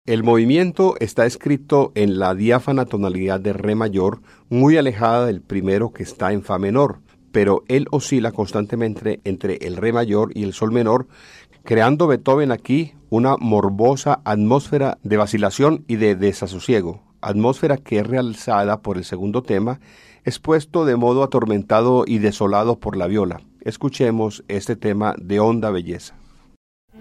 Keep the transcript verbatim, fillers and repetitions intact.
El movimiento está escrito en la diáfana tonalidad de re mayor, muy alejada del primero que está en fa menor, pero él oscila constantemente entre el re mayor y el sol menor, creando Beethoven aquí una morbosa atmósfera de vacilación y de desasosiego, atmósfera que es realzada por el segundo tema, expuesto de modo atormentado y desolado por la viola. Escuchemos este tema de honda belleza.